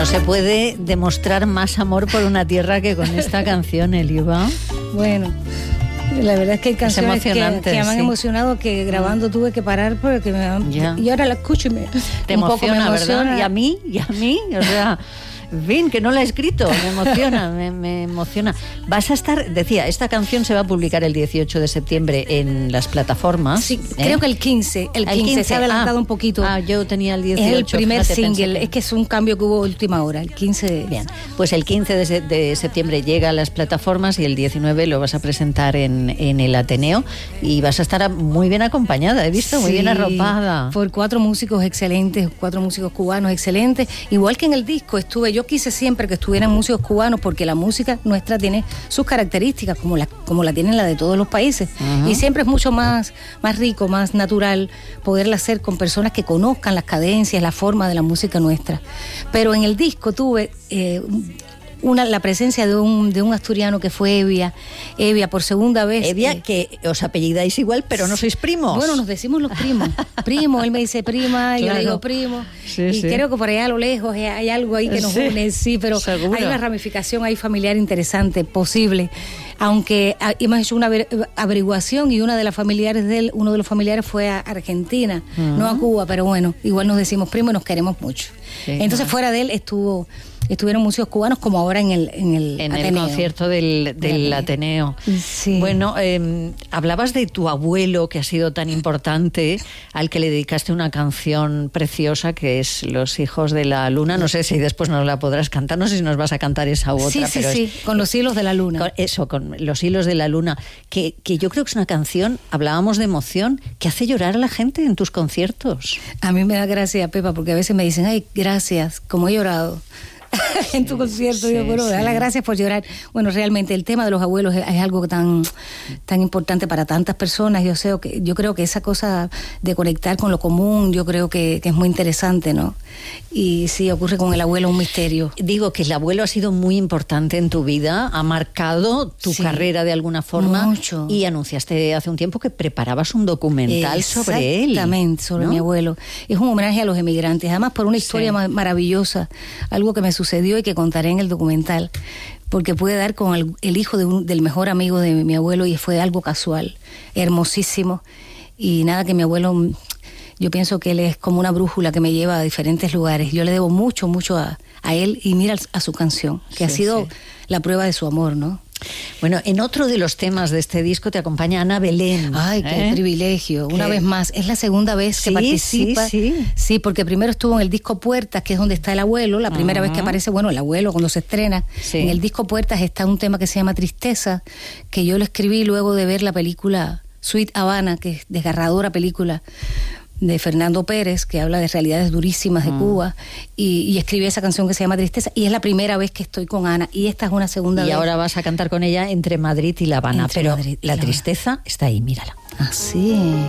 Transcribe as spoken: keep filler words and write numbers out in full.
No se puede demostrar más amor por una tierra que con esta canción, Eliva. Bueno, la verdad es que hay canciones que, que me han sí. emocionado, que grabando tuve que parar porque me han, y ahora la escucho y me, te un emociona, poco me emociona, ¿verdad? Y a mí, y a mí, o sea... En fin, que no la he escrito, me emociona, me, me emociona. Vas a estar, decía, esta canción se va a publicar el dieciocho de septiembre en las plataformas. Sí, ¿eh? creo que el quince, el quince, el quince se ha adelantado ah, un poquito. Ah, yo tenía el dieciocho. Es el primer fíjate, single, que... es que es un cambio que hubo última hora, el quince. Bien, pues el quince de, se, de septiembre llega a las plataformas y el diecinueve lo vas a presentar en, en el Ateneo y vas a estar muy bien acompañada, he visto, sí, muy bien arropada. Por cuatro músicos excelentes, cuatro músicos cubanos excelentes, igual que en el disco estuve, yo quise siempre que estuvieran músicos cubanos porque la música nuestra tiene sus características como la, como la tienen la de todos los países, uh-huh. y siempre es mucho más, más rico, más natural poderla hacer con personas que conozcan las cadencias, la forma de la música nuestra. Pero en el disco tuve eh, Una, la presencia de un, de un asturiano que fue Evia, Evia por segunda vez. Evia, eh, que os apellidáis igual, pero no sois primos. Bueno, nos decimos los primos. Primo, él me dice prima, claro. Yo le digo primo. Sí, y sí. Creo que por allá a lo lejos hay algo ahí que nos sí, une, sí, pero seguro. Hay una ramificación ahí familiar interesante, posible. Aunque hemos hecho una averiguación y una de las familiares de él, uno de los familiares fue a Argentina, uh-huh. no a Cuba, pero bueno, igual nos decimos primos y nos queremos mucho. Sí, Entonces, claro. fuera de él estuvo... Estuvieron músicos cubanos como ahora en el en el, en Ateneo. el concierto del, del Ateneo. Sí. Bueno, eh, hablabas de tu abuelo que ha sido tan importante, al que le dedicaste una canción preciosa que es Los hijos de la luna. No sé si después nos la podrás cantar, no sé si nos vas a cantar esa u otra. Sí, sí, pero sí, es, con Los hilos de la luna. Con eso, con Los hilos de la luna, que, que yo creo que es una canción, hablábamos de emoción, que hace llorar a la gente en tus conciertos. A mí me da gracia, Pepa, porque a veces me dicen, ay, gracias, como he llorado. En tu concierto, sí, digo, bueno, sí. da las gracias por llorar. Bueno, realmente el tema de los abuelos es, es algo tan, tan importante para tantas personas. Yo sé que yo creo que esa cosa de conectar con lo común, yo creo que, que es muy interesante, ¿no? Y sí, ocurre con el abuelo un misterio. Digo que el abuelo ha sido muy importante en tu vida, ha marcado tu sí, carrera de alguna forma. Mucho. Y anunciaste hace un tiempo que preparabas un documental sobre él. Exactamente, sobre ¿no? mi abuelo. Es un homenaje a los emigrantes, además por una historia sí. maravillosa, algo que me sucedió y que contaré en el documental, porque pude dar con el, el hijo de un, del mejor amigo de mi, mi abuelo y fue algo casual, hermosísimo, y nada, que mi abuelo, yo pienso que él es como una brújula que me lleva a diferentes lugares. Yo le debo mucho, mucho a, a él y mira a su canción, que sí, ha sido sí. la prueba de su amor, ¿no? Bueno, en otro de los temas de este disco te acompaña Ana Belén. Ay, qué ¿eh? privilegio. Una ¿Qué? vez más, es la segunda vez sí, que participa. Sí, sí. Sí, porque primero estuvo en el disco Puertas, que es donde está el abuelo. La primera uh-huh. vez que aparece, bueno, el abuelo cuando se estrena. Sí. En el disco Puertas está un tema que se llama Tristeza, que yo lo escribí luego de ver la película Sweet Havana, que es desgarradora película de Fernando Pérez, que habla de realidades durísimas de mm. Cuba, y, y escribí esa canción que se llama Tristeza, y es la primera vez que estoy con Ana, y esta es una segunda y vez. Y ahora vas a cantar con ella entre Madrid y La Habana, entre pero Madrid la tristeza está ahí, mírala. Ah, sí.